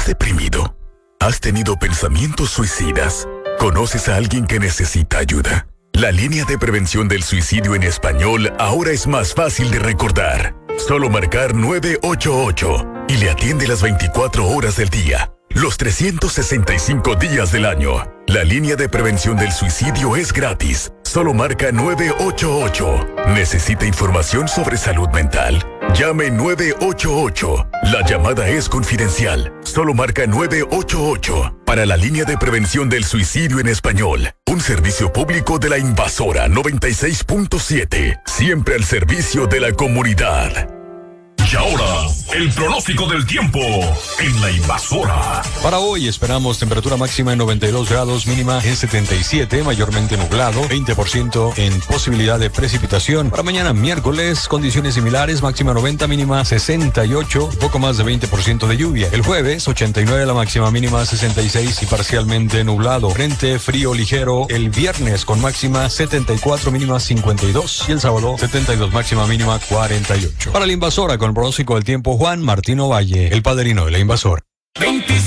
¿Estás deprimido? ¿Has tenido pensamientos suicidas? ¿Conoces a alguien que necesita ayuda? La línea de prevención del suicidio en español ahora es más fácil de recordar. Solo marcar 988 y le atiende las 24 horas del día, los 365 días del año. La línea de prevención del suicidio es gratis. Solo marca 988. ¿Necesita información sobre salud mental? Llame 988. La llamada es confidencial. Solo marca 988 para la línea de prevención del suicidio en español. Un servicio público de la Invasora 96.7. Siempre al servicio de la comunidad. Y ahora, el pronóstico del tiempo en la Invasora. Para hoy esperamos temperatura máxima en 92 grados, mínima en 77, mayormente nublado, 20% en posibilidad de precipitación. Para mañana miércoles, condiciones similares, máxima 90, mínima 68, poco más de 20% de lluvia. El jueves, 89 la máxima, mínima 66 y parcialmente nublado. Frente frío ligero el viernes con máxima 74, mínima 52 y el sábado 72, máxima mínima 48. Para la Invasora con el pronóstico del tiempo, Juan Martino Valle, el padrino de la Invasora.